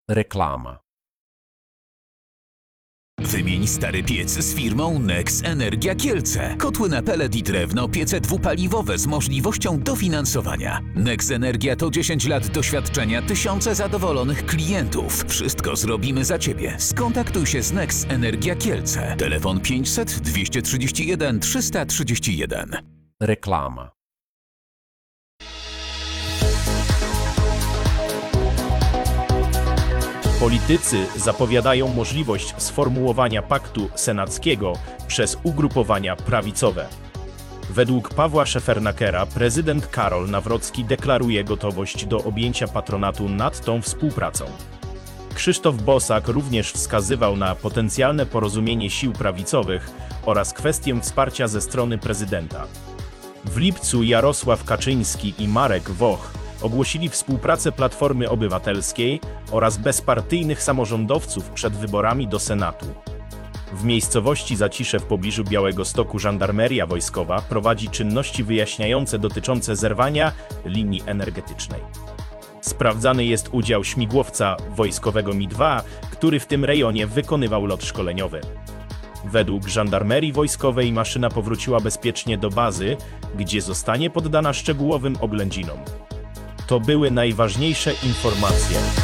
Reklama. Wymień stary piec z firmą Nex Energia Kielce. Kotły na pelet i drewno, piece dwupaliwowe z możliwością dofinansowania. Nex Energia to 10 lat doświadczenia, tysiące zadowolonych klientów. Wszystko zrobimy za Ciebie. Skontaktuj się z Nex Energia Kielce. Telefon 500 231 331. Reklama. Politycy zapowiadają możliwość sformułowania paktu senackiego przez ugrupowania prawicowe. Według Pawła Szefernakera prezydent Karol Nawrocki deklaruje gotowość do objęcia patronatu nad tą współpracą. Krzysztof Bosak również wskazywał na potencjalne porozumienie sił prawicowych oraz kwestię wsparcia ze strony prezydenta. W lipcu Jarosław Kaczyński i Marek Woch ogłosili współpracę Platformy Obywatelskiej oraz bezpartyjnych samorządowców przed wyborami do Senatu. W miejscowości Zacisze w pobliżu Białegostoku żandarmeria wojskowa prowadzi czynności wyjaśniające dotyczące zerwania linii energetycznej. Sprawdzany jest udział śmigłowca wojskowego Mi-2, który w tym rejonie wykonywał lot szkoleniowy. Według żandarmerii wojskowej maszyna powróciła bezpiecznie do bazy, gdzie zostanie poddana szczegółowym oględzinom. To były najważniejsze informacje.